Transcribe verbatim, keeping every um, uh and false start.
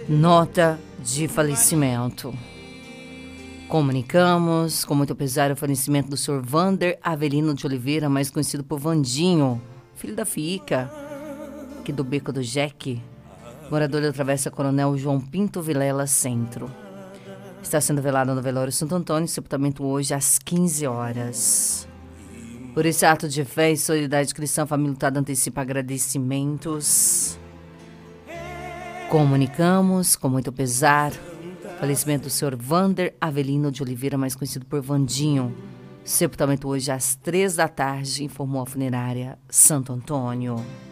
Nota de falecimento. Comunicamos com muito pesar o falecimento do senhor Vander Avelino de Oliveira, mais conhecido por Vandinho, filho da Fica, aqui do Beco do Jeque, morador da Travessa Coronel João Pinto Vilela Centro. Está sendo velado no velório Santo Antônio, sepultamento hoje às quinze horas. Por esse ato de fé e solidariedade cristã, a família lutada antecipa agradecimentos. Comunicamos com muito pesar o falecimento do senhor Vander Avelino de Oliveira, mais conhecido por Vandinho. Sepultamento hoje às três da tarde, informou a funerária Santo Antônio.